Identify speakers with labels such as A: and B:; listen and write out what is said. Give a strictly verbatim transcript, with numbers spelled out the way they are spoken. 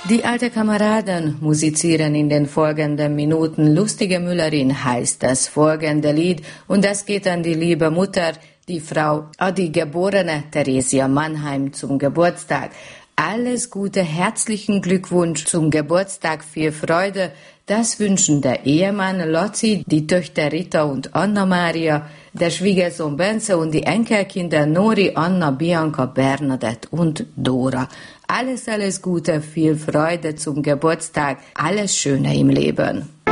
A: Die alte Kameraden musizieren in den folgenden Minuten. Lustige Müllerin heißt das folgende Lied und das geht an die liebe Mutter, die Frau, die geborene Theresia Mannheim zum Geburtstag. Alles Gute, herzlichen Glückwunsch zum Geburtstag, viel Freude. Das wünschen der Ehemann Lotzi, die Töchter Rita und Anna-Maria, der Schwiegersohn Benze und die Enkelkinder Nori, Anna, Bianca, Bernadette und Dora. Alles, alles Gute, viel Freude zum Geburtstag, alles Schöne im Leben.